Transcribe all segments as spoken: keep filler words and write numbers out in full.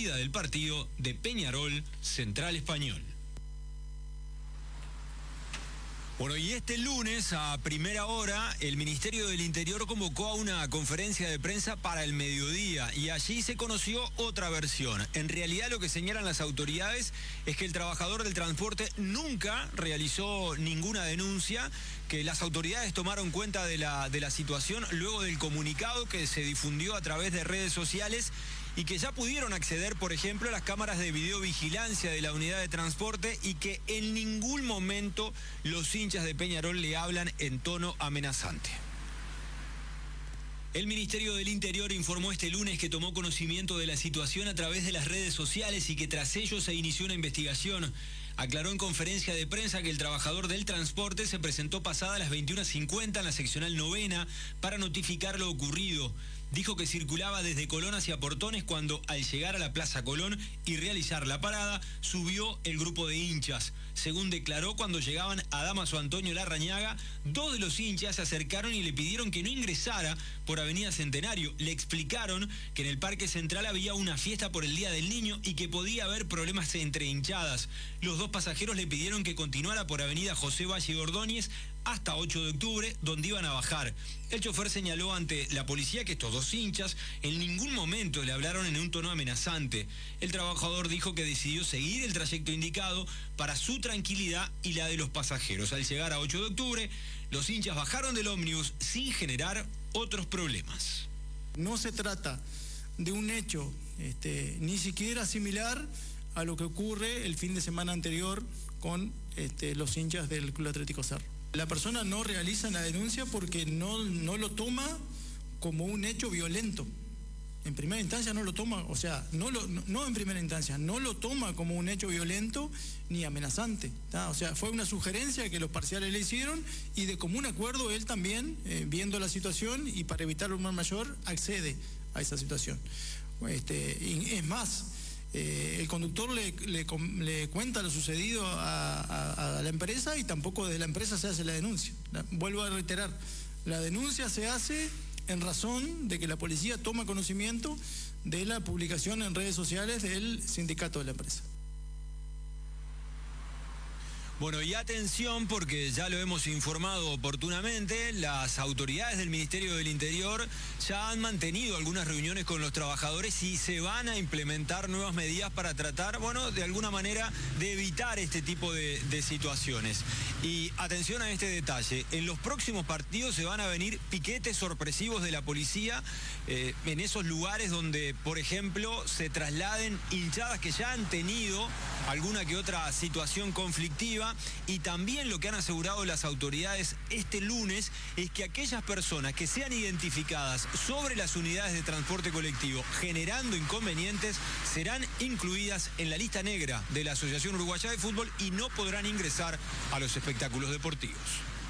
ida del partido de Peñarol Central Español. Bueno, y este lunes a primera hora el Ministerio del Interior convocó a una conferencia de prensa para el mediodía y allí se conoció otra versión. En realidad lo que señalan las autoridades es que el trabajador del transporte nunca realizó ninguna denuncia, que las autoridades tomaron cuenta de la, de la situación luego del comunicado que se difundió a través de redes sociales y que ya pudieron acceder, por ejemplo, a las cámaras de videovigilancia de la unidad de transporte y que en ningún momento los hinchas de Peñarol le hablan en tono amenazante. El Ministerio del Interior informó este lunes que tomó conocimiento de la situación a través de las redes sociales y que tras ello se inició una investigación. Aclaró en conferencia de prensa que el trabajador del transporte se presentó pasada las veintiuna cincuenta en la seccional novena para notificar lo ocurrido. Dijo que circulaba desde Colón hacia Portones cuando, al llegar a la Plaza Colón y realizar la parada, subió el grupo de hinchas. Según declaró, cuando llegaban a Dámaso Antonio Larrañaga, dos de los hinchas se acercaron y le pidieron que no ingresara por Avenida Centenario. Le explicaron que en el Parque Central había una fiesta por el Día del Niño y que podía haber problemas entre hinchadas. Los dos pasajeros le pidieron que continuara por Avenida José Valle Ordóñez hasta ocho de octubre, donde iban a bajar. El chofer señaló ante la policía que estos dos hinchas en ningún momento le hablaron en un tono amenazante. El trabajador dijo que decidió seguir el trayecto indicado para su tranquilidad y la de los pasajeros. Al llegar a ocho de octubre, los hinchas bajaron del ómnibus sin generar otros problemas. No se trata de un hecho este, ni siquiera similar a lo que ocurre el fin de semana anterior con este, los hinchas del Club Atlético Cerro. La persona no realiza la denuncia porque no, no lo toma como un hecho violento. En primera instancia no lo toma, o sea, no, lo, no, no en primera instancia, no lo toma como un hecho violento ni amenazante, ¿tá? O sea, fue una sugerencia que los parciales le hicieron y de común acuerdo él también, eh, viendo la situación y para evitar un mal mayor, accede a esa situación. Este, es más, Eh, el conductor le, le, le cuenta lo sucedido a, a, a la empresa y tampoco desde la empresa se hace la denuncia. La, vuelvo a reiterar, la denuncia se hace en razón de que la policía toma conocimiento de la publicación en redes sociales del sindicato de la empresa. Bueno, y atención porque ya lo hemos informado oportunamente, las autoridades del Ministerio del Interior ya han mantenido algunas reuniones con los trabajadores y se van a implementar nuevas medidas para tratar, bueno, de alguna manera de evitar este tipo de, de situaciones. Y atención a este detalle, en los próximos partidos se van a venir piquetes sorpresivos de la policía eh, en esos lugares donde, por ejemplo, se trasladen hinchadas que ya han tenido alguna que otra situación conflictiva. Y también lo que han asegurado las autoridades este lunes es que aquellas personas que sean identificadas sobre las unidades de transporte colectivo generando inconvenientes serán incluidas en la lista negra de la Asociación Uruguaya de Fútbol y no podrán ingresar a los espectáculos deportivos.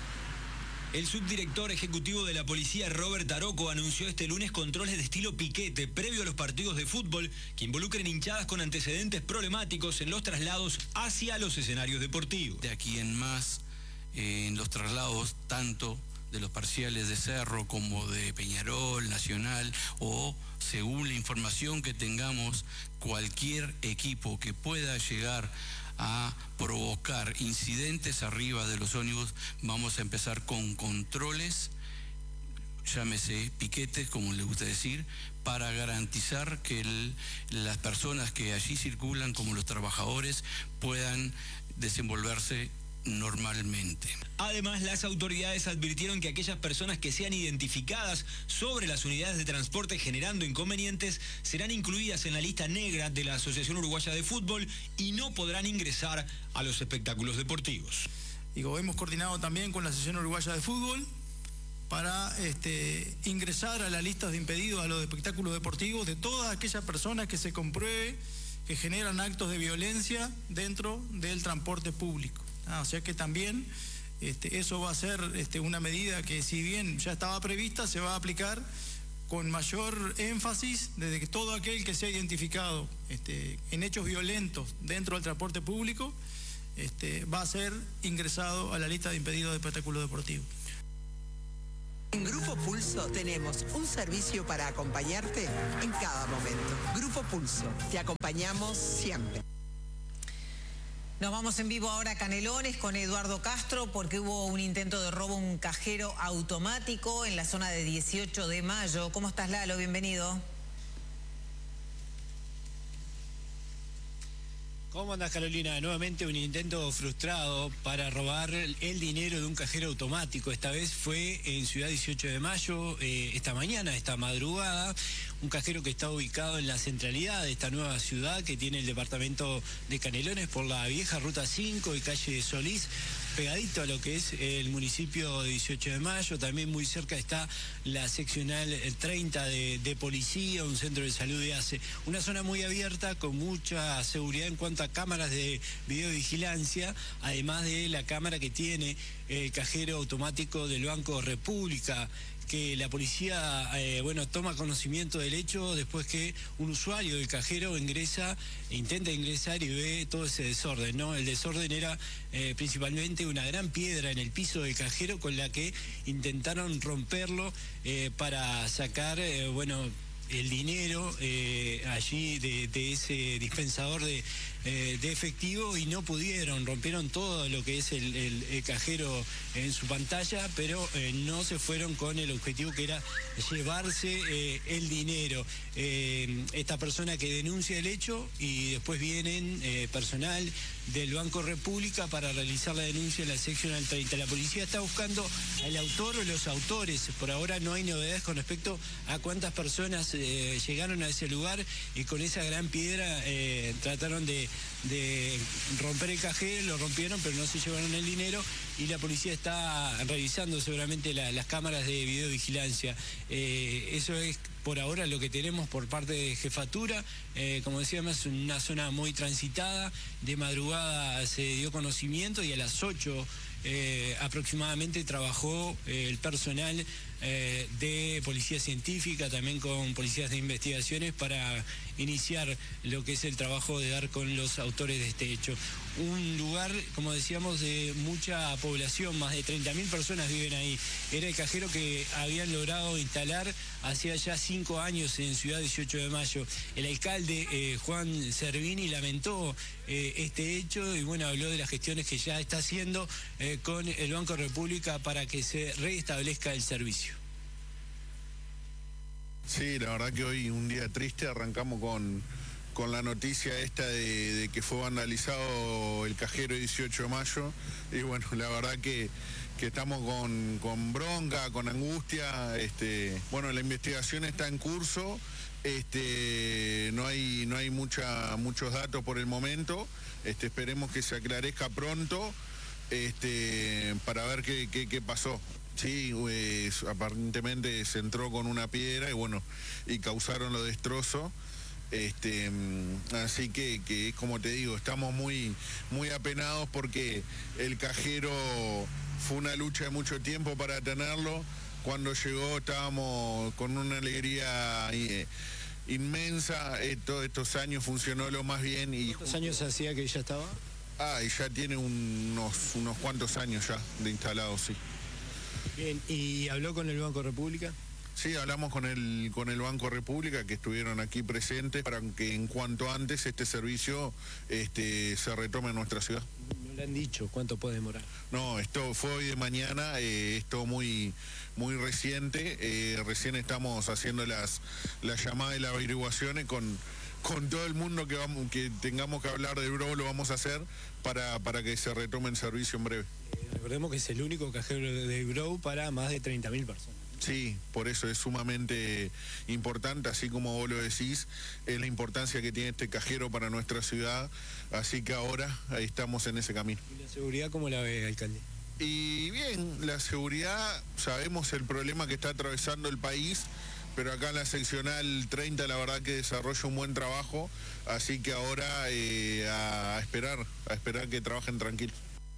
El subdirector ejecutivo de la policía, Robert Taroco, anunció este lunes controles de estilo piquete previo a los partidos de fútbol que involucren hinchadas con antecedentes problemáticos en los traslados hacia los escenarios deportivos. De aquí en más, eh, en los traslados, tanto de los parciales de Cerro como de Peñarol, Nacional o, según la información que tengamos, cualquier equipo que pueda llegar a provocar incidentes arriba de los ómnibus, vamos a empezar con controles, llámese piquetes, como le gusta decir, para garantizar que el, las personas que allí circulan, como los trabajadores, puedan desenvolverse normalmente. Además, las autoridades advirtieron que aquellas personas que sean identificadas sobre las unidades de transporte generando inconvenientes serán incluidas en la lista negra de la Asociación Uruguaya de Fútbol y no podrán ingresar a los espectáculos deportivos. Digo, hemos coordinado también con la Asociación Uruguaya de Fútbol para este, ingresar a las listas de impedidos a los espectáculos deportivos de todas aquellas personas que se compruebe que generan actos de violencia dentro del transporte público. Ah, o sea que también este, eso va a ser este, una medida que, si bien ya estaba prevista, se va a aplicar con mayor énfasis desde que todo aquel que sea identificado este, en hechos violentos dentro del transporte público este, va a ser ingresado a la lista de impedidos de espectáculo deportivo. En Grupo Pulso tenemos un servicio para acompañarte en cada momento. Grupo Pulso, te acompañamos siempre. Nos vamos en vivo ahora a Canelones con Eduardo Castro porque hubo un intento de robo a un cajero automático en la zona de dieciocho de mayo. ¿Cómo estás, Lalo? Bienvenido. ¿Cómo andas, Carolina? Nuevamente un intento frustrado para robar el dinero de un cajero automático. Esta vez fue en Ciudad dieciocho de mayo, eh, esta mañana, esta madrugada. Un cajero que está ubicado en la centralidad de esta nueva ciudad que tiene el departamento de Canelones por la vieja Ruta cinco y calle Solís, pegadito a lo que es el municipio de dieciocho de mayo. También muy cerca está la seccional treinta de, de policía, un centro de salud de A C E. Una zona muy abierta con mucha seguridad en cuanto a cámaras de videovigilancia, además de la cámara que tiene el cajero automático del Banco República, que la policía eh, bueno, toma conocimiento del hecho después que un usuario del cajero ingresa, intenta ingresar y ve todo ese desorden, ¿no? El desorden era eh, principalmente una gran piedra en el piso del cajero con la que intentaron romperlo eh, para sacar, eh, bueno, el dinero eh, allí de, de ese dispensador de, eh, de efectivo y no pudieron, rompieron todo lo que es el, el, el cajero en su pantalla, pero eh, no se fueron con el objetivo que era llevarse eh, el dinero. Eh, esta persona que denuncia el hecho y después vienen eh, personal del Banco República para realizar la denuncia en la seccional treinta. La policía está buscando al autor o los autores. Por ahora no hay novedades con respecto a cuántas personas eh, llegaron a ese lugar y con esa gran piedra eh, trataron de, de romper el cajero, lo rompieron pero no se llevaron el dinero y la policía está revisando seguramente la, las cámaras de videovigilancia. Eh, eso es por ahora lo que tenemos por parte de Jefatura. Eh, como decíamos, es una zona muy transitada. De madrugada se dio conocimiento y a las ocho eh, aproximadamente trabajó eh, el personal eh, de policía científica, también con policías de investigaciones para iniciar lo que es el trabajo de dar con los autores de este hecho. Un lugar, como decíamos, de mucha población, más de treinta mil personas viven ahí. Era el cajero que habían logrado instalar hacía ya cinco años en Ciudad dieciocho de mayo. El alcalde eh, Juan Servini lamentó eh, este hecho y bueno, habló de las gestiones que ya está haciendo eh, con el Banco República para que se reestablezca el servicio. Sí, la verdad que hoy un día triste, arrancamos con, con la noticia esta de, de que fue vandalizado el cajero dieciocho de mayo y bueno, la verdad que, que estamos con, con bronca, con angustia. Este, bueno, la investigación está en curso, este, no hay, no hay mucha, muchos datos por el momento, este, esperemos que se aclarezca pronto este, para ver qué, qué, qué pasó. Sí, pues, aparentemente se entró con una piedra y bueno, y causaron los destrozos. Este, así que, que como te digo, estamos muy, muy apenados porque el cajero fue una lucha de mucho tiempo para tenerlo. Cuando llegó estábamos con una alegría eh, inmensa. Eh, todos estos años funcionó lo más bien. Y ¿cuántos años hacía que ya estaba? Ah, y ya tiene unos, unos cuantos años ya de instalado, sí. Bien, ¿y habló con el Banco República? Sí, hablamos con el, con el Banco República, que estuvieron aquí presentes, para que en cuanto antes este servicio este, se retome en nuestra ciudad. ¿No le han dicho cuánto puede demorar? No, esto fue hoy de mañana, eh, esto muy, muy reciente, eh, recién estamos haciendo las, las llamadas y las averiguaciones con, con todo el mundo que, vamos, que tengamos que hablar de Bro, lo vamos a hacer para, para que se retome el servicio en breve. Eh, recordemos que es el único cajero de Bro para más de treinta mil personas. Sí, por eso es sumamente importante, así como vos lo decís, es la importancia que tiene este cajero para nuestra ciudad, así que ahora ahí estamos en ese camino. ¿Y la seguridad cómo la ve, alcalde? Y bien, la seguridad, sabemos el problema que está atravesando el país, pero acá en la seccional treinta la verdad que desarrolla un buen trabajo, así que ahora eh, a esperar, a esperar que trabajen tranquilos.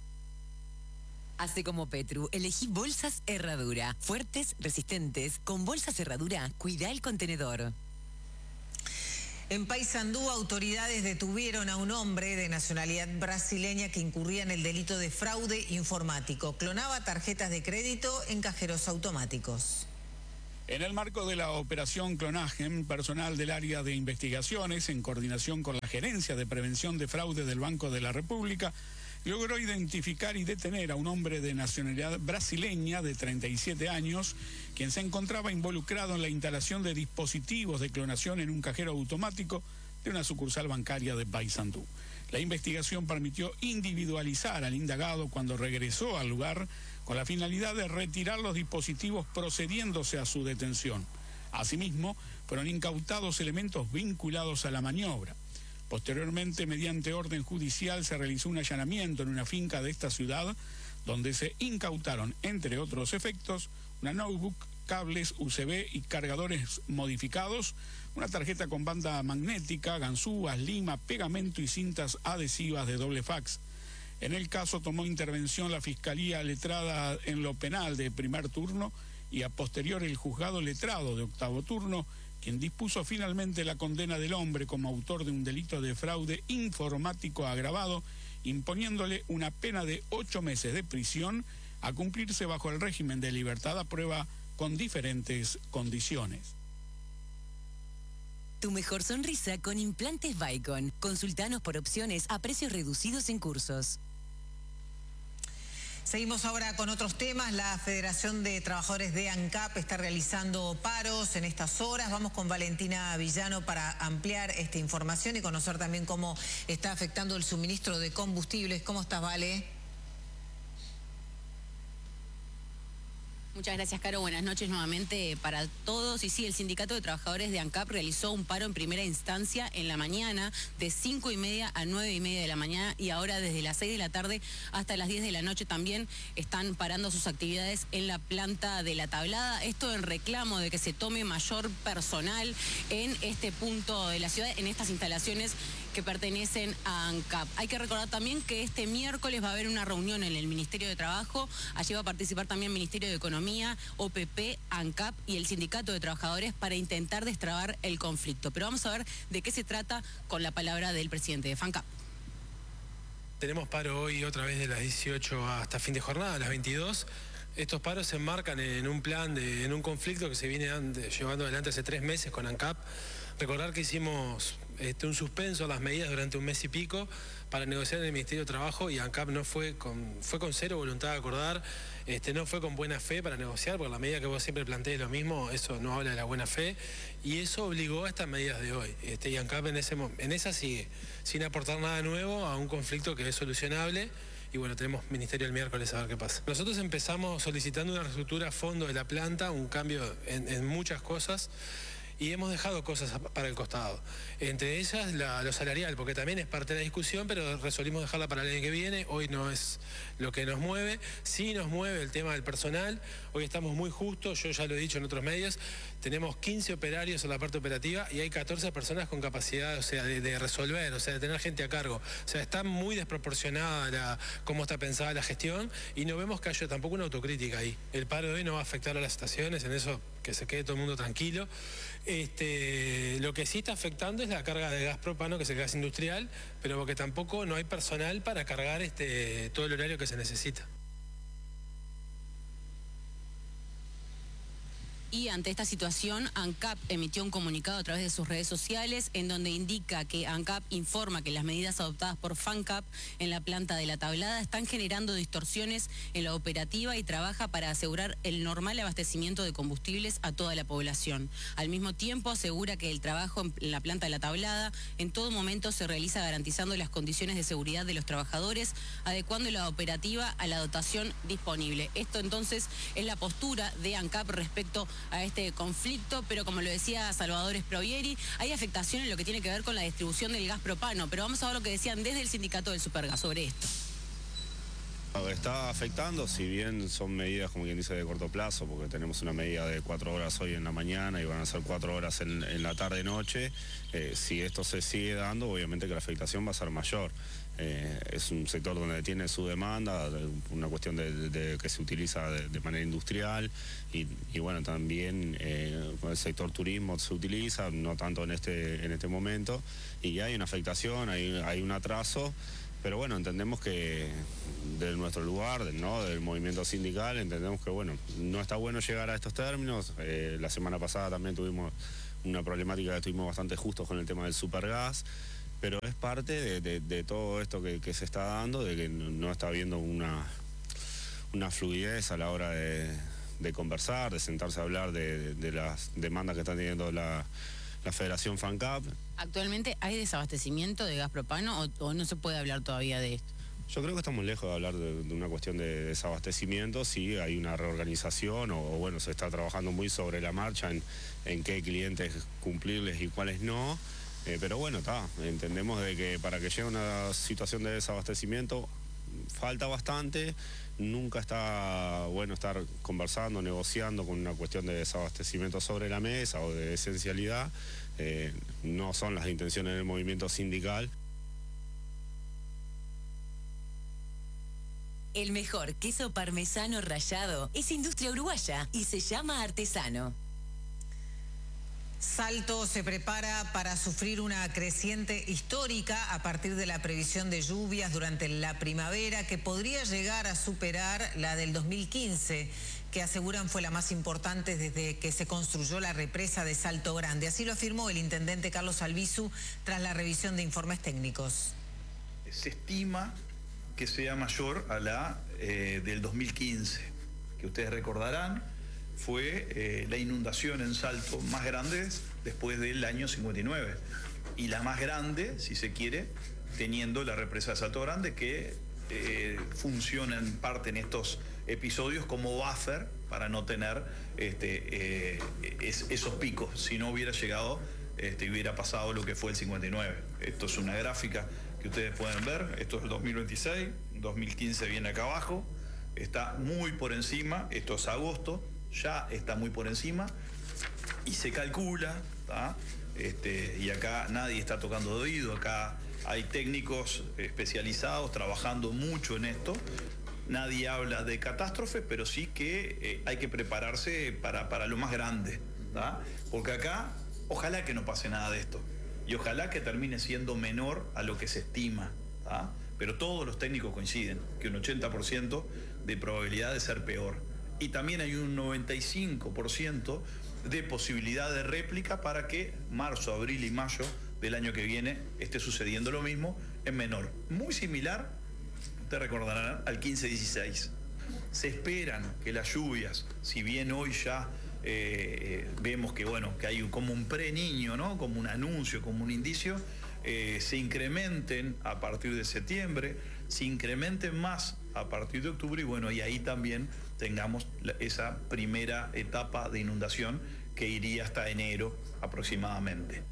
Hace como Petru, elegí bolsas Herradura, fuertes, resistentes. Con bolsas Herradura, cuida el contenedor. En Paysandú, autoridades detuvieron a un hombre de nacionalidad brasileña que incurría en el delito de fraude informático. Clonaba tarjetas de crédito en cajeros automáticos. En el marco de la operación Clonagen, personal del área de investigaciones, en coordinación con la Gerencia de Prevención de Fraude del Banco de la República, logró identificar y detener a un hombre de nacionalidad brasileña de treinta y siete años, quien se encontraba involucrado en la instalación de dispositivos de clonación en un cajero automático de una sucursal bancaria de Paysandú. La investigación permitió individualizar al indagado cuando regresó al lugar con la finalidad de retirar los dispositivos procediéndose a su detención. Asimismo, fueron incautados elementos vinculados a la maniobra. Posteriormente, mediante orden judicial, se realizó un allanamiento en una finca de esta ciudad, donde se incautaron, entre otros efectos, una notebook, cables U S B y cargadores modificados, una tarjeta con banda magnética, ganzúas, lima, pegamento y cintas adhesivas de doble fax. En el caso tomó intervención la Fiscalía Letrada en lo penal de primer turno y a posterior el Juzgado Letrado de octavo turno, quien dispuso finalmente la condena del hombre como autor de un delito de fraude informático agravado, imponiéndole una pena de ocho meses de prisión a cumplirse bajo el régimen de libertad a prueba con diferentes condiciones. Tu mejor sonrisa con implantes Vicon. Consultanos por opciones a precios reducidos en cursos. Seguimos ahora con otros temas. La Federación de Trabajadores de ANCAP está realizando paros en estas horas. Vamos con Valentina Villano para ampliar esta información y conocer también cómo está afectando el suministro de combustibles. ¿Cómo estás, Vale? Muchas gracias, Caro. Buenas noches nuevamente para todos. Y sí, el Sindicato de Trabajadores de ANCAP realizó un paro en primera instancia en la mañana de cinco y media a nueve y media de la mañana y ahora desde las seis de la tarde hasta las diez de la noche también están parando sus actividades en la planta de La Tablada. Esto en reclamo de que se tome mayor personal en este punto de la ciudad, en estas instalaciones que pertenecen a ANCAP. Hay que recordar también que este miércoles va a haber una reunión en el Ministerio de Trabajo. Allí va a participar también el Ministerio de Economía, O P P, ANCAP y el Sindicato de Trabajadores para intentar destrabar el conflicto. Pero vamos a ver de qué se trata con la palabra del presidente de FANCAP. Tenemos paro hoy otra vez de las dieciocho hasta fin de jornada, a las veintidós. Estos paros se enmarcan en un plan, de, en un conflicto que se viene llevando adelante hace tres meses con ANCAP. Recordar que hicimos este, un suspenso a las medidas durante un mes y pico para negociar en el Ministerio de Trabajo y ANCAP no fue con, fue con cero voluntad de acordar, este, no fue con buena fe para negociar, porque la medida que vos siempre plantees lo mismo, eso no habla de la buena fe, y eso obligó a estas medidas de hoy. Este, y ANCAP en, ese, en esa sigue, sin aportar nada nuevo a un conflicto que es solucionable. Y bueno, tenemos ministerio el miércoles a ver qué pasa. Nosotros empezamos solicitando una reestructura a fondo de la planta, un cambio en, en muchas cosas, y hemos dejado cosas para el costado. Entre ellas la, lo salarial, porque también es parte de la discusión, pero resolvimos dejarla para el año que viene. Hoy no es lo que nos mueve. Sí nos mueve el tema del personal. Hoy estamos muy justos, yo ya lo he dicho en otros medios. Tenemos quince operarios en la parte operativa y hay catorce personas con capacidad, o sea, de, de resolver, o sea, de tener gente a cargo. O sea, está muy desproporcionada la, cómo está pensada la gestión y no vemos que haya tampoco una autocrítica ahí. El paro de hoy no va a afectar a las estaciones, en eso que se quede todo el mundo tranquilo. Este, lo que sí está afectando es la carga de gas propano, que es el gas industrial, pero porque tampoco no hay personal para cargar este, todo el horario que se necesita. Y ante esta situación, ANCAP emitió un comunicado a través de sus redes sociales en donde indica que ANCAP informa que las medidas adoptadas por FANCAP en la planta de La Tablada están generando distorsiones en la operativa y trabaja para asegurar el normal abastecimiento de combustibles a toda la población. Al mismo tiempo, asegura que el trabajo en la planta de La Tablada en todo momento se realiza garantizando las condiciones de seguridad de los trabajadores, adecuando la operativa a la dotación disponible. Esto entonces es la postura de ANCAP respecto a este conflicto, pero como lo decía Salvador Sprovieri, hay afectación en lo que tiene que ver con la distribución del gas propano, pero vamos a ver lo que decían desde el sindicato del Supergas sobre esto. Está afectando, si bien son medidas, como quien dice, de corto plazo, porque tenemos una medida de cuatro horas hoy en la mañana y van a ser cuatro horas en, en la tarde-noche. Eh, si esto se sigue dando, obviamente que la afectación va a ser mayor. Eh, es un sector donde tiene su demanda, una cuestión de, de, de que se utiliza de, de manera industrial y, y bueno, también eh, el sector turismo se utiliza, no tanto en este, en este momento, y hay una afectación, hay, hay un atraso. Pero bueno, entendemos que de nuestro lugar, ¿no? Del movimiento sindical, entendemos que bueno, no está bueno llegar a estos términos. Eh, la semana pasada también tuvimos una problemática que estuvimos bastante justos con el tema del supergas, pero es parte de, de, de todo esto que, que se está dando, de que no está habiendo una, una fluidez a la hora de, de conversar, de sentarse a hablar de, de, de las demandas que está teniendo la, la Federación FANCAP. ¿Actualmente hay desabastecimiento de gas propano o, o no se puede hablar todavía de esto? Yo creo que estamos lejos de hablar de, de una cuestión de desabastecimiento. Sí, hay una reorganización o, o bueno, se está trabajando muy sobre la marcha en, en qué clientes cumplirles y cuáles no. Eh, pero bueno, está, entendemos de que para que llegue una situación de desabastecimiento falta bastante. Nunca está bueno estar conversando, negociando con una cuestión de desabastecimiento sobre la mesa o de esencialidad. Eh, no son las intenciones del movimiento sindical. El mejor queso parmesano rallado es industria uruguaya y se llama Artesano. Salto se prepara para sufrir una creciente histórica a partir de la previsión de lluvias durante la primavera que podría llegar a superar la del dos mil quince, que aseguran fue la más importante desde que se construyó la represa de Salto Grande. Así lo afirmó el intendente Carlos Albizu tras la revisión de informes técnicos. Se estima que sea mayor a la eh, del dos mil quince, que ustedes recordarán fue eh, la inundación en Salto más grande después del año cincuenta y nueve y la más grande, si se quiere, teniendo la represa de Salto Grande que eh, funciona en parte en estos episodios como buffer para no tener este, eh, es, esos picos, si no hubiera llegado, este, hubiera pasado lo que fue el cincuenta y nueve. Esto es una gráfica que ustedes pueden ver, esto es el dos mil veintiséis, dos mil quince viene acá abajo, está muy por encima, esto es agosto, ya está muy por encima y se calcula, ¿tá? Este, y acá nadie está tocando de oído, acá hay técnicos especializados trabajando mucho en esto, nadie habla de catástrofe, pero sí que eh, hay que prepararse para, para lo más grande, ¿tá? Porque acá ojalá que no pase nada de esto y ojalá que termine siendo menor a lo que se estima, ¿tá? Pero todos los técnicos coinciden que un ochenta por ciento de probabilidad de ser peor. Y también hay un noventa y cinco por ciento de posibilidad de réplica para que marzo, abril y mayo del año que viene esté sucediendo lo mismo en menor. Muy similar, te recordarán, al quince dieciséis. Se esperan que las lluvias, si bien hoy ya eh, vemos que, bueno, que hay como un pre-niño, ¿no? Como un anuncio, como un indicio, eh, se incrementen a partir de septiembre, se incrementen más a partir de octubre y bueno, y ahí también tengamos esa primera etapa de inundación que iría hasta enero aproximadamente.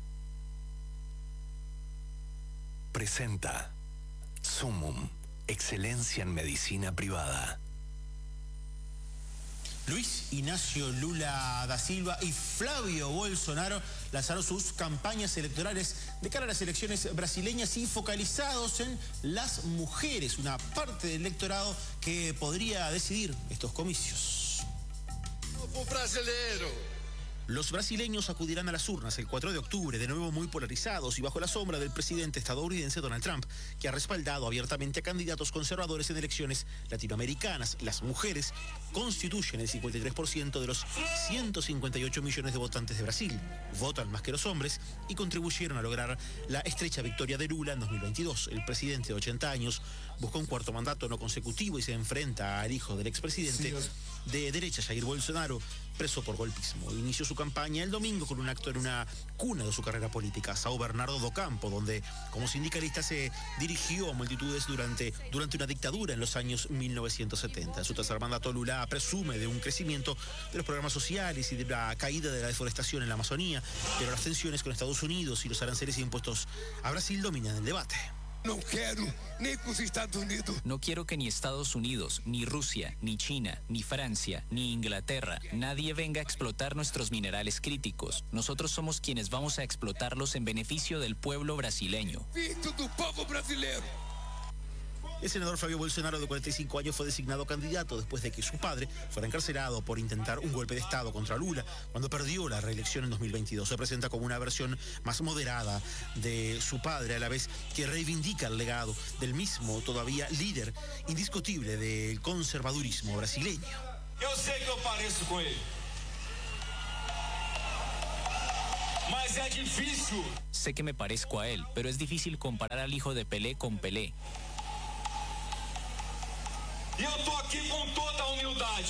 Presenta Sumum, excelencia en medicina privada. Luis Ignacio Lula da Silva y Flavio Bolsonaro lanzaron sus campañas electorales de cara a las elecciones brasileñas y focalizados en las mujeres, una parte del electorado que podría decidir estos comicios. Los brasileños acudirán a las urnas el cuatro de octubre, de nuevo muy polarizados y bajo la sombra del presidente estadounidense Donald Trump, que ha respaldado abiertamente a candidatos conservadores en elecciones latinoamericanas. Las mujeres constituyen el cincuenta y tres por ciento de los ciento cincuenta y ocho millones de votantes de Brasil. Votan más que los hombres y contribuyeron a lograr la estrecha victoria de Lula en dos mil veintidós. El presidente de ochenta años busca un cuarto mandato no consecutivo y se enfrenta al hijo del expresidente de derecha, Jair Bolsonaro, preso por golpismo. Inició su campaña el domingo con un acto en una cuna de su carrera política, Sao Bernardo do Campo, donde como sindicalista se dirigió a multitudes durante, durante una dictadura en los años mil novecientos setenta. En su tercer mandato, Lula presume de un crecimiento de los programas sociales y de la caída de la deforestación en la Amazonía, pero las tensiones con Estados Unidos y los aranceles impuestos a Brasil dominan el debate. No quiero ni con los Estados Unidos. No quiero que ni Estados Unidos, ni Rusia, ni China, ni Francia, ni Inglaterra, nadie venga a explotar nuestros minerales críticos. Nosotros somos quienes vamos a explotarlos en beneficio del pueblo brasileño. Filho do povo brasileiro. El senador Flavio Bolsonaro, de cuarenta y cinco años, fue designado candidato después de que su padre fuera encarcelado por intentar un golpe de Estado contra Lula cuando perdió la reelección en dos mil veintidós. Se presenta como una versión más moderada de su padre, a la vez que reivindica el legado del mismo todavía líder indiscutible del conservadurismo brasileño. Yo sé que yo parezco con él. Mas es difícil. Sé que me parezco a él, pero es difícil comparar al hijo de Pelé con Pelé. Y yo estoy aquí con toda humildad.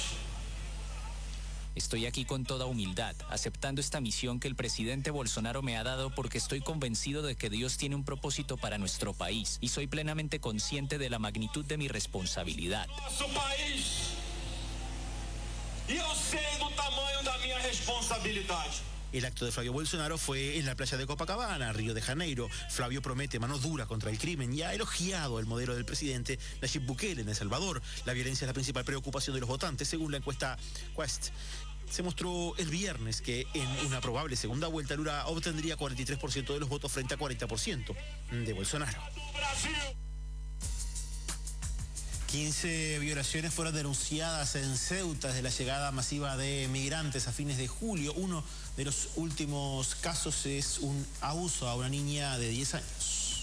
Estoy aquí con toda humildad, aceptando esta misión que el presidente Bolsonaro me ha dado porque estoy convencido de que Dios tiene un propósito para nuestro país y soy plenamente consciente de la magnitud de mi responsabilidad. Nuestro país. Y yo sé del tamaño de mi responsabilidad. El acto de Flavio Bolsonaro fue en la playa de Copacabana, Río de Janeiro. Flavio promete mano dura contra el crimen y ha elogiado el modelo del presidente Nayib Bukele en El Salvador. La violencia es la principal preocupación de los votantes, según la encuesta Quest. Se mostró el viernes que en una probable segunda vuelta Lula obtendría cuarenta y tres por ciento de los votos frente a cuarenta por ciento de Bolsonaro. quince violaciones fueron denunciadas en Ceuta desde la llegada masiva de migrantes a fines de julio. Uno de los últimos casos es un abuso a una niña de diez años.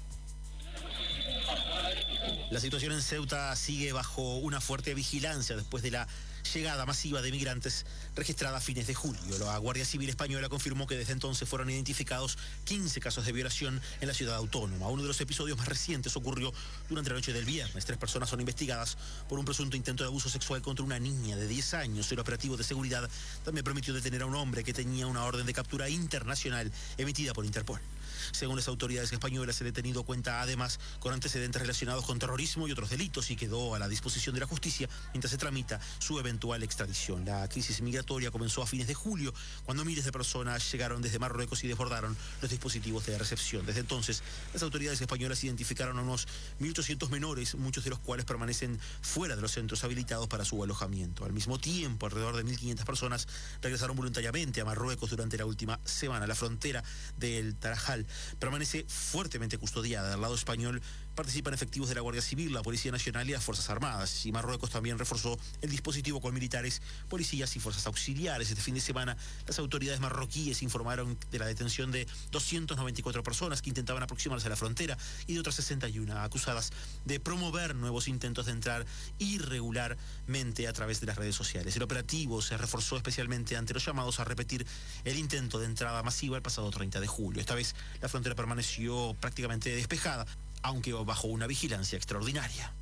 La situación en Ceuta sigue bajo una fuerte vigilancia después de la llegada masiva de migrantes registrada a fines de julio. La Guardia Civil Española confirmó que desde entonces fueron identificados quince casos de violación en la ciudad autónoma. Uno de los episodios más recientes ocurrió durante la noche del viernes. Tres personas son investigadas por un presunto intento de abuso sexual contra una niña de diez años. El operativo de seguridad también permitió detener a un hombre que tenía una orden de captura internacional emitida por Interpol. Según las autoridades españolas, el detenido cuenta además con antecedentes relacionados con terrorismo y otros delitos y quedó a la disposición de la justicia mientras se tramita su eventual extradición. La crisis migratoria comenzó a fines de julio, cuando miles de personas llegaron desde Marruecos y desbordaron los dispositivos de recepción. Desde entonces, las autoridades españolas identificaron a unos mil ochocientos menores, muchos de los cuales permanecen fuera de los centros habilitados para su alojamiento. Al mismo tiempo, alrededor de mil quinientas personas regresaron voluntariamente a Marruecos durante la última semana. La frontera del Tarajal permanece fuertemente custodiada. Del lado español participan efectivos de la Guardia Civil, la Policía Nacional y las Fuerzas Armadas. Y Marruecos también reforzó el dispositivo con militares, policías y fuerzas auxiliares. Este fin de semana, las autoridades marroquíes informaron de la detención de doscientas noventa y cuatro personas que intentaban aproximarse a la frontera y de otras sesenta y una acusadas de promover nuevos intentos de entrar irregularmente a través de las redes sociales. El operativo se reforzó especialmente ante los llamados a repetir el intento de entrada masiva el pasado treinta de julio. Esta vez la frontera permaneció prácticamente despejada, aunque bajo una vigilancia extraordinaria.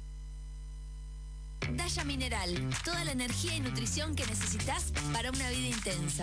Daya Mineral, toda la energía y nutrición que necesitas para una vida intensa.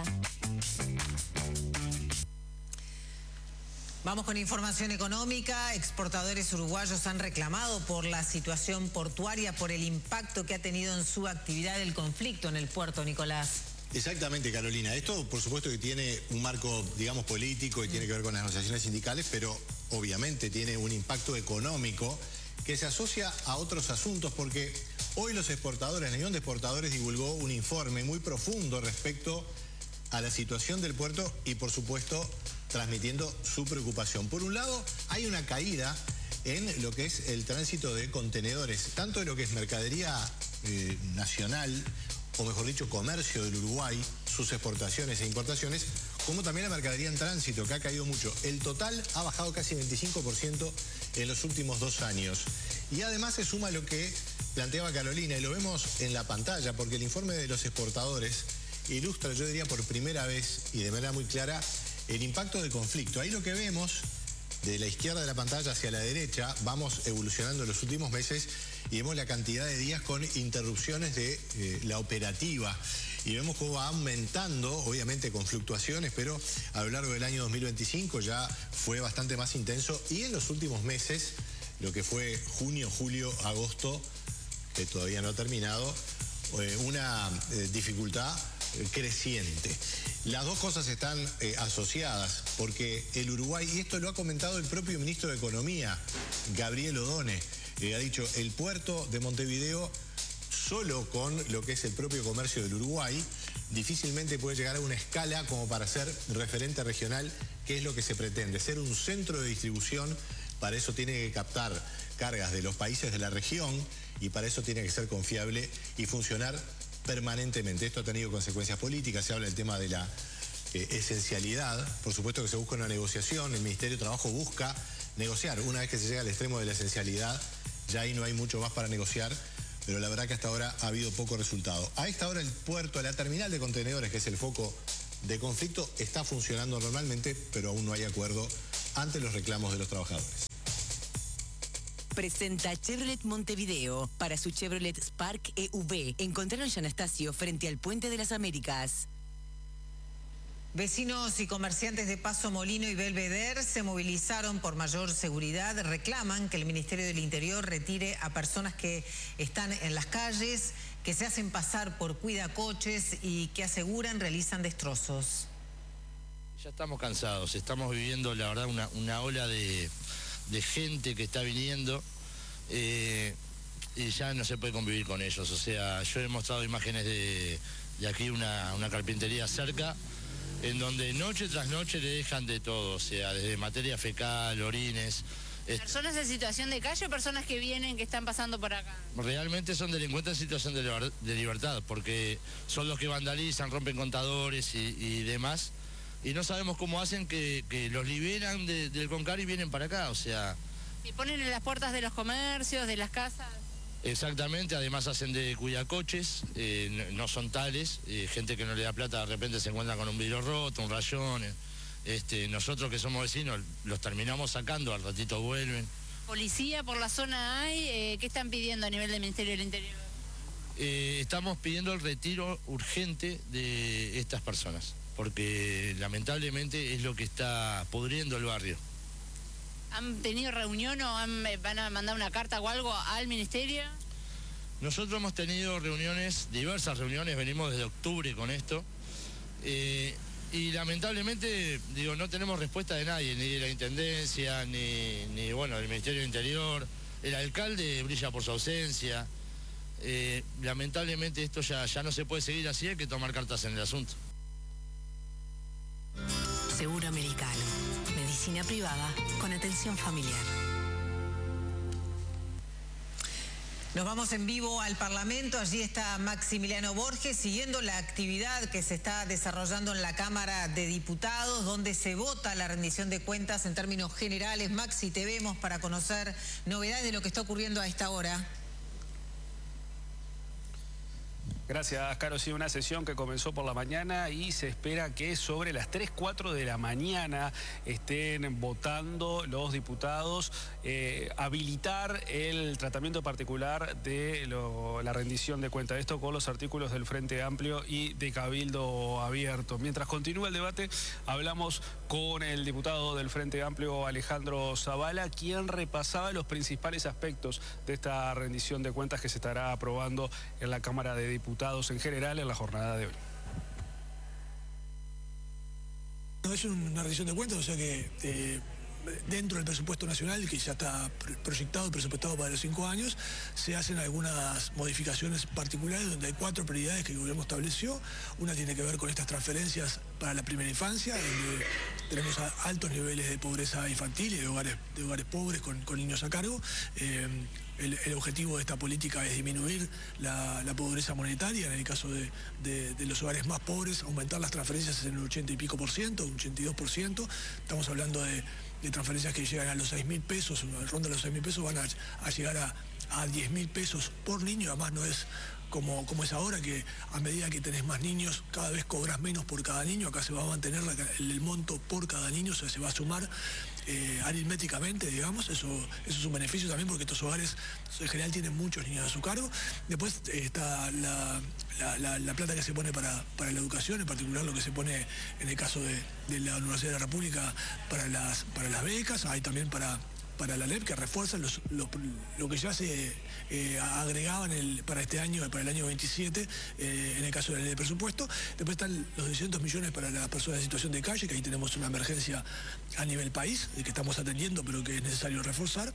Vamos con información económica. Exportadores uruguayos han reclamado por la situación portuaria, por el impacto que ha tenido en su actividad el conflicto en el puerto, Nicolás. Exactamente, Carolina. Esto, por supuesto, que tiene un marco, digamos, político y tiene que ver con las negociaciones sindicales, pero obviamente tiene un impacto económico que se asocia a otros asuntos, porque hoy los exportadores, la Unión de Exportadores divulgó un informe muy profundo respecto a la situación del puerto y, por supuesto, transmitiendo su preocupación. Por un lado, hay una caída en lo que es el tránsito de contenedores, tanto de lo que es mercadería eh, nacional, o mejor dicho, comercio del Uruguay, sus exportaciones e importaciones, como también la mercadería en tránsito, que ha caído mucho. El total ha bajado casi veinticinco por ciento en los últimos dos años. Y además se suma lo que planteaba Carolina, y lo vemos en la pantalla, porque el informe de los exportadores ilustra, yo diría por primera vez y de manera muy clara, el impacto del conflicto. Ahí lo que vemos, de la izquierda de la pantalla hacia la derecha, vamos evolucionando en los últimos meses y vemos la cantidad de días con interrupciones de eh, la operativa. Y vemos cómo va aumentando, obviamente con fluctuaciones, pero a lo largo del año dos mil veinticinco ya fue bastante más intenso. Y en los últimos meses, lo que fue junio, julio, agosto, que todavía no ha terminado, eh, una eh, dificultad creciente. Las dos cosas están eh, asociadas, porque el Uruguay, y esto lo ha comentado el propio ministro de Economía, Gabriel Odone, eh, ha dicho, el puerto de Montevideo, solo con lo que es el propio comercio del Uruguay, difícilmente puede llegar a una escala como para ser referente regional, que es lo que se pretende, ser un centro de distribución. Para eso tiene que captar cargas de los países de la región y para eso tiene que ser confiable y funcionar permanentemente. Esto ha tenido consecuencias políticas, se habla del tema de la eh, esencialidad, por supuesto que se busca una negociación, el Ministerio de Trabajo busca negociar, una vez que se llega al extremo de la esencialidad, ya ahí no hay mucho más para negociar, pero la verdad que hasta ahora ha habido poco resultado. A esta hora el puerto, la terminal de contenedores, que es el foco de conflicto, está funcionando normalmente, pero aún no hay acuerdo ante los reclamos de los trabajadores. Presenta Chevrolet Montevideo. Para su Chevrolet Spark E V, encontraron en Anastasio frente al Puente de las Américas. Vecinos y comerciantes de Paso Molino y Belvedere se movilizaron por mayor seguridad. Reclaman que el Ministerio del Interior retire a personas que están en las calles, que se hacen pasar por cuidacoches y que aseguran realizan destrozos. Ya estamos cansados, estamos viviendo la verdad una, una ola de... de gente que está viniendo eh, y ya no se puede convivir con ellos. O sea, yo he mostrado imágenes de, de aquí una, una carpintería cerca, en donde noche tras noche le dejan de todo, o sea, desde materia fecal, orines. ¿Personas en situación de calle o personas que vienen, que están pasando por acá? Realmente son delincuentes en situación de, liber, de libertad, porque son los que vandalizan, rompen contadores y, y demás. Y no sabemos cómo hacen que, que los liberan de, del Concar y vienen para acá, o sea... ¿Y ponen en las puertas de los comercios, de las casas? Exactamente, además hacen de cuidacoches, eh, no son tales, eh, gente que no le da plata de repente se encuentra con un vidrio roto, un rayón, eh, este, nosotros que somos vecinos los terminamos sacando, al ratito vuelven. ¿Policía por la zona hay? Eh, ¿Qué están pidiendo a nivel del Ministerio del Interior? Eh, estamos pidiendo el retiro urgente de estas personas, porque lamentablemente es lo que está pudriendo el barrio. ¿Han tenido reunión o han, van a mandar una carta o algo al ministerio? Nosotros hemos tenido reuniones, diversas reuniones, venimos desde octubre con esto, eh, y lamentablemente, digo, no tenemos respuesta de nadie, ni de la Intendencia, ni, ni bueno, del Ministerio del Interior. El alcalde brilla por su ausencia. Eh, lamentablemente esto ya, ya no se puede seguir así, hay que tomar cartas en el asunto. Seguro Americano. Medicina privada con atención familiar. Nos vamos en vivo al Parlamento. Allí está Maximiliano Borges siguiendo la actividad que se está desarrollando en la Cámara de Diputados, donde se vota la rendición de cuentas en términos generales. Maxi, te vemos para conocer novedades de lo que está ocurriendo a esta hora. Gracias, Caro. Sí, una sesión que comenzó por la mañana y se espera que sobre las tres, cuatro de la mañana estén votando los diputados eh, habilitar el tratamiento particular de lo, la rendición de cuentas. Esto con los artículos del Frente Amplio y de Cabildo Abierto. Mientras continúa el debate, hablamos con el diputado del Frente Amplio, Alejandro Zavala, quien repasaba los principales aspectos de esta rendición de cuentas que se estará aprobando en la Cámara de Diputados en general en la jornada de hoy. No es una rendición de cuentas, o sea que eh, dentro del presupuesto nacional, que ya está proyectado, presupuestado para los cinco años, se hacen algunas modificaciones particulares donde hay cuatro prioridades que el gobierno estableció. Una tiene que ver con estas transferencias para la primera infancia, donde tenemos altos niveles de pobreza infantil y de hogares, de hogares pobres con, con niños a cargo. Eh, El, el objetivo de esta política es disminuir la, la pobreza monetaria, en el caso de, de, de los hogares más pobres, aumentar las transferencias en el ochenta y pico por ciento, un ochenta y dos por ciento. Estamos hablando de, de transferencias que llegan a los seis mil pesos, ronda los seis mil pesos, van a, a llegar a, a diez mil pesos por niño. Además no es como, como es ahora, que a medida que tenés más niños, cada vez cobras menos por cada niño. Acá se va a mantener la, el, el monto por cada niño, o sea, se va a sumar Eh, aritméticamente, digamos. Eso, eso es un beneficio también, porque estos hogares en general tienen muchos niños a su cargo. Después eh, está la, la, la, la plata que se pone para, para la educación, en particular lo que se pone en el caso de, de la Universidad de la República para las, para las becas. Hay también para, para la L E P que refuerzan los, los, lo que ya se eh, agregaban el, para este año, para el año veintisiete, eh, en el caso de la ley de presupuesto. Después están los seiscientos millones para las personas en situación de calle, que ahí tenemos una emergencia a nivel país, que estamos atendiendo, pero que es necesario reforzar.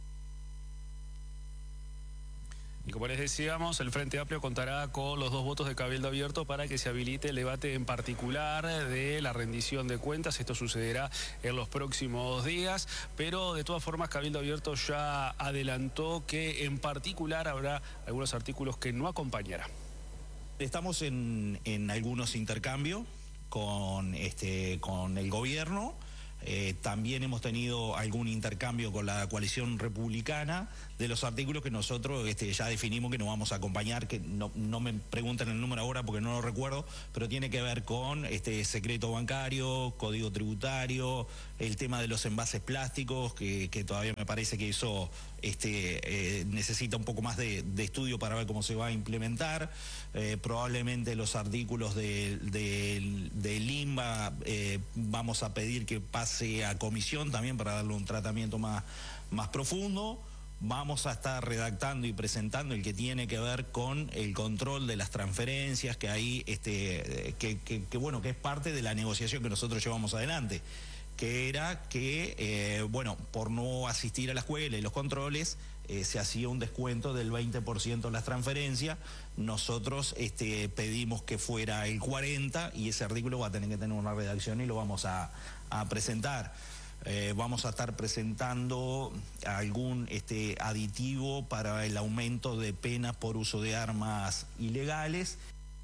Y como les decíamos, el Frente Amplio contará con los dos votos de Cabildo Abierto para que se habilite el debate en particular de la rendición de cuentas. Esto sucederá en los próximos días, pero de todas formas Cabildo Abierto ya adelantó que en particular habrá algunos artículos que no acompañará. Estamos en, en algunos intercambios con, este, con el gobierno. Eh, también hemos tenido algún intercambio con la coalición republicana de los artículos que nosotros este, ya definimos que nos vamos a acompañar, que no, no me pregunten el número ahora porque no lo recuerdo, pero tiene que ver con este secreto bancario, código tributario, el tema de los envases plásticos, que, que todavía me parece que eso este, eh, necesita un poco más de, de estudio para ver cómo se va a implementar. Eh, probablemente los artículos del de, de Limba eh, vamos a pedir que pase a comisión también para darle un tratamiento más, más profundo. Vamos a estar redactando y presentando el que tiene que ver con el control de las transferencias, que ahí este, que, que, que bueno, que es parte de la negociación que nosotros llevamos adelante, que era que, eh, bueno, por no asistir a la escuela y los controles, eh, se hacía un descuento del veinte por ciento en las transferencias. Nosotros este, pedimos que fuera el cuarenta por ciento y ese artículo va a tener que tener una redacción y lo vamos a, a presentar. Eh, vamos a estar presentando algún este, aditivo para el aumento de penas por uso de armas ilegales.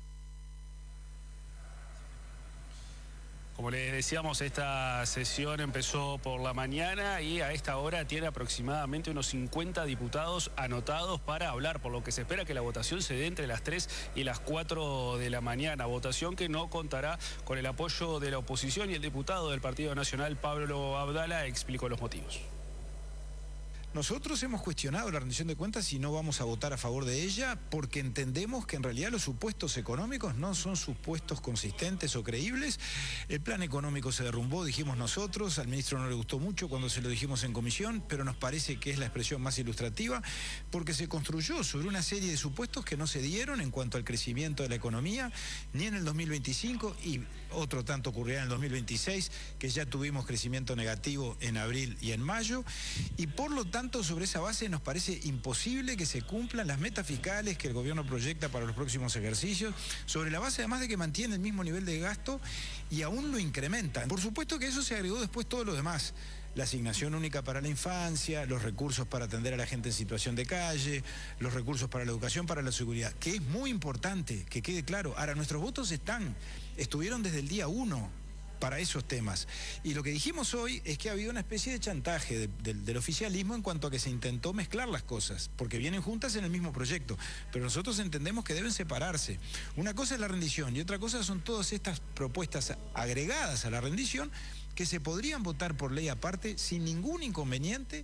Como les decíamos, esta sesión empezó por la mañana y a esta hora tiene aproximadamente unos cincuenta diputados anotados para hablar, por lo que se espera que la votación se dé entre las tres y las cuatro de la mañana. Votación que no contará con el apoyo de la oposición, y el diputado del Partido Nacional, Pablo Abdala, explicó los motivos. Nosotros hemos cuestionado la rendición de cuentas y no vamos a votar a favor de ella porque entendemos que en realidad los supuestos económicos no son supuestos consistentes o creíbles. El plan económico se derrumbó, dijimos nosotros, al ministro no le gustó mucho cuando se lo dijimos en comisión, pero nos parece que es la expresión más ilustrativa porque se construyó sobre una serie de supuestos que no se dieron en cuanto al crecimiento de la economía, ni en el dos mil veinticinco, y otro tanto ocurrirá en el dos mil veintiséis, que ya tuvimos crecimiento negativo en abril y en mayo, y por lo tanto sobre esa base nos parece imposible que se cumplan las metas fiscales que el gobierno proyecta para los próximos ejercicios, sobre la base además de que mantiene el mismo nivel de gasto y aún lo incrementan. Por supuesto que eso se agregó después todo lo demás: la asignación única para la infancia, los recursos para atender a la gente en situación de calle, los recursos para la educación, para la seguridad, que es muy importante, que quede claro. Ahora, nuestros votos están, estuvieron desde el día uno para esos temas. Y lo que dijimos hoy es que ha habido una especie de chantaje de, de, del oficialismo en cuanto a que se intentó mezclar las cosas, porque vienen juntas en el mismo proyecto, pero nosotros entendemos que deben separarse. Una cosa es la rendición y otra cosa son todas estas propuestas agregadas a la rendición que se podrían votar por ley aparte sin ningún inconveniente.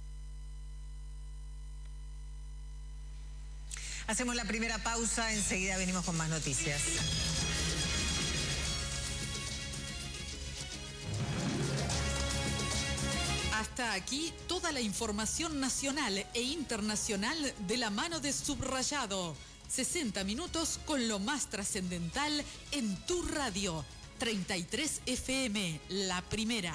Hacemos la primera pausa, enseguida venimos con más noticias. Hasta aquí toda la información nacional e internacional de la mano de Subrayado. sesenta minutos con lo más trascendental en tu radio. treinta y tres F M, la primera.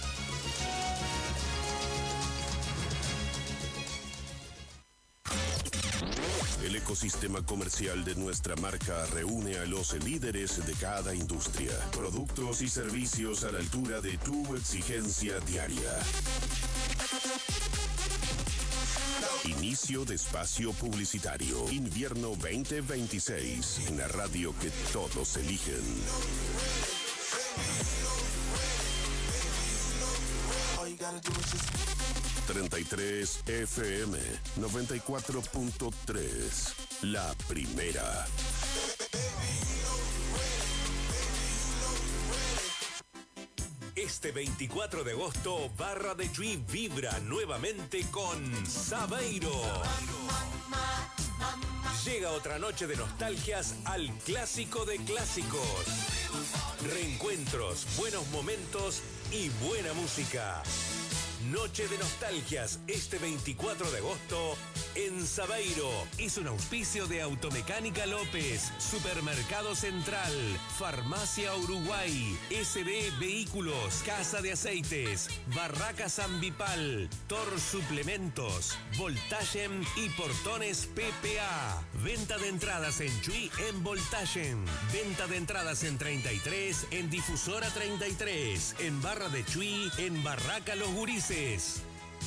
El ecosistema comercial de nuestra marca reúne a los líderes de cada industria. Productos y servicios a la altura de tu exigencia diaria. Inicio de espacio publicitario. Invierno veinte veintiséis. En la radio que todos eligen. treinta y tres F M, noventa y cuatro punto tres, la primera. Este veinticuatro de agosto, Barra de Chuy vibra nuevamente con Sabeiro. Llega otra noche de nostalgias al clásico de clásicos. Reencuentros, buenos momentos y buena música. Noche de Nostalgias, este veinticuatro de agosto en Sabeiro. Es un auspicio de Automecánica López, Supermercado Central, Farmacia Uruguay, S B Vehículos, Casa de Aceites, Barracas Ambipal, Tor Suplementos, Voltagen y Portones P P A. Venta de entradas en Chuy en Voltagen. Venta de entradas en treinta y tres, en Difusora treinta y tres, en Barra de Chuy, en Barraca Los Gurises.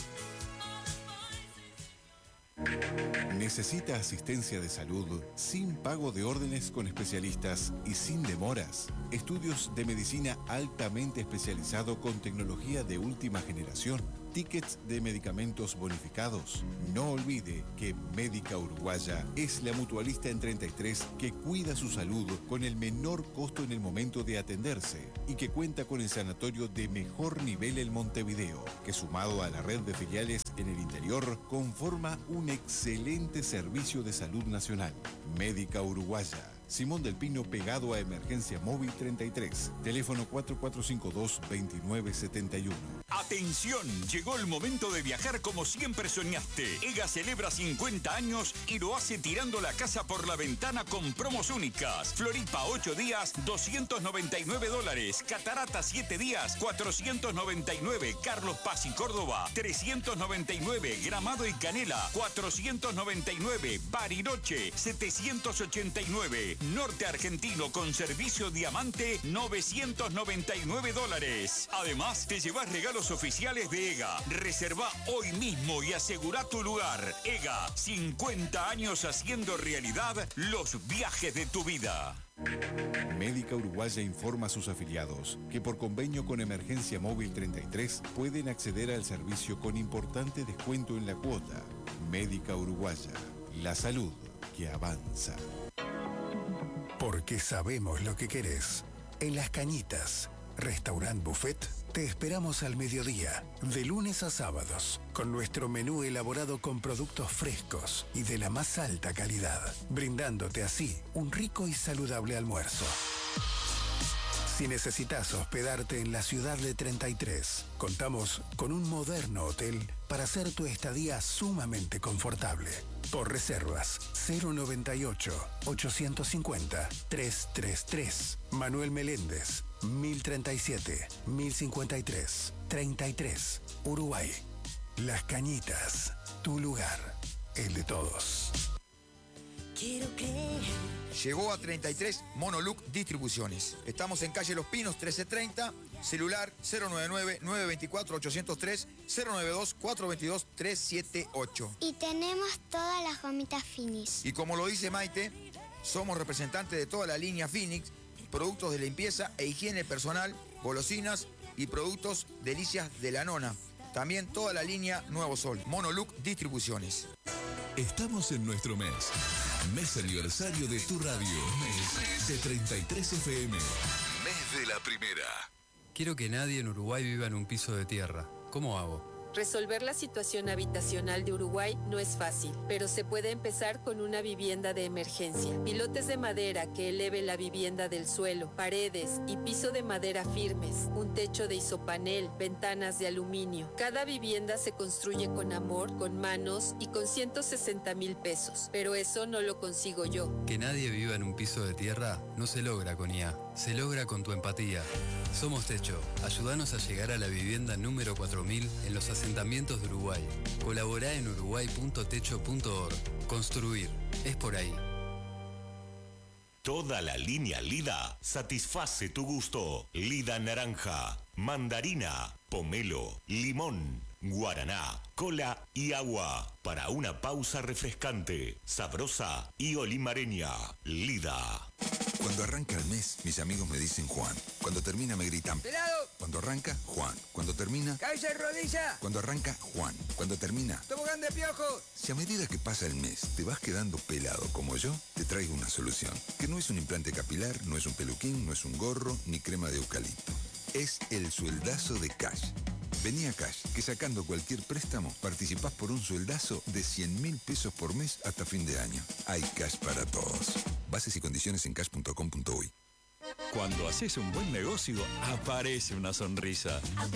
¿Necesita asistencia de salud sin pago de órdenes con especialistas y sin demoras? Estudios de medicina altamente especializado con tecnología de última generación. Tickets de medicamentos bonificados. No olvide que Médica Uruguaya es la mutualista en treinta y tres que cuida su salud con el menor costo en el momento de atenderse y que cuenta con el sanatorio de mejor nivel en Montevideo, que sumado a la red de filiales en el interior conforma un excelente servicio de salud nacional. Médica Uruguaya. Simón del Pino pegado a Emergencia Móvil treinta y tres. Teléfono cuatro cuatro cinco dos, dos nueve siete uno. ¡Atención! Llegó el momento de viajar como siempre soñaste. EGA celebra cincuenta años y lo hace tirando la casa por la ventana con promos únicas. Floripa ocho días, doscientos noventa y nueve dólares. Catarata siete días, cuatrocientos noventa y nueve. Carlos Paz y Córdoba, trescientos noventa y nueve. Gramado y Canela, cuatrocientos noventa y nueve. Bariloche, setecientos ochenta y nueve. Norte Argentino con servicio Diamante, novecientos noventa y nueve dólares. Además, te llevas regalos oficiales de EGA. Reserva hoy mismo y asegura tu lugar. EGA, cincuenta años haciendo realidad los viajes de tu vida. Médica Uruguaya informa a sus afiliados que por convenio con Emergencia Móvil treinta y tres pueden acceder al servicio con importante descuento en la cuota. Médica Uruguaya, la salud que avanza. Porque sabemos lo que querés. En Las Cañitas, Restaurant Buffet, te esperamos al mediodía, de lunes a sábados, con nuestro menú elaborado con productos frescos y de la más alta calidad, brindándote así un rico y saludable almuerzo. Si necesitas hospedarte en la ciudad de treinta y tres, contamos con un moderno hotel para hacer tu estadía sumamente confortable. Por reservas, cero noventa y ocho, ochocientos cincuenta, trescientos treinta y tres. Manuel Meléndez, mil treinta y siete, mil cincuenta y tres, treinta y tres, Uruguay. Las Cañitas, tu lugar, el de todos. Quiero creer. Llegó a treinta y tres Monoluc Distribuciones. Estamos en calle Los Pinos trece treinta, celular cero nueve nueve, nueve dos cuatro, ocho cero tres, cero nueve dos, cuatro dos dos, tres siete ocho. Y tenemos todas las gomitas Finis. Y como lo dice Maite, somos representantes de toda la línea Phoenix, productos de limpieza e higiene personal, golosinas y productos delicias de la nona. También toda la línea Nuevo Sol. Monoluc Distribuciones. Estamos en nuestro mes. Mes aniversario de tu radio. Mes de treinta y tres F M. Mes de la primera. Quiero que nadie en Uruguay viva en un piso de tierra. ¿Cómo hago? Resolver la situación habitacional de Uruguay no es fácil, pero se puede empezar con una vivienda de emergencia. Pilotes de madera que eleven la vivienda del suelo, paredes y piso de madera firmes, un techo de isopanel, ventanas de aluminio. Cada vivienda se construye con amor, con manos y con ciento sesenta mil pesos, pero eso no lo consigo yo. Que nadie viva en un piso de tierra no se logra con I A, se logra con tu empatía. Somos Techo. Ayúdanos a llegar a la vivienda número cuatro mil en los asentamientos de Uruguay. Colaborá en uruguay punto techo punto org. Construir. Es por ahí. Toda la línea Lida satisface tu gusto. Lida naranja, mandarina, pomelo, limón, guaraná, cola y agua. Para una pausa refrescante, sabrosa y olimareña. Lida. Cuando arranca el mes, mis amigos me dicen Juan. Cuando termina me gritan ¡Pelado! Cuando arranca, Juan. Cuando termina... ¡Cabeza y rodilla! Cuando arranca, Juan. Cuando termina... ¡Tobogán de piojo! Si a medida que pasa el mes te vas quedando pelado como yo, te traigo una solución. Que no es un implante capilar, no es un peluquín, no es un gorro, ni crema de eucalipto. Es el sueldazo de Cash. Vení a Cash, que sacando cualquier préstamo, participás por un sueldazo de cien mil pesos por mes hasta fin de año. Hay Cash para todos. Bases y condiciones en cash punto com punto uy. Cuando haces un buen negocio, aparece una sonrisa.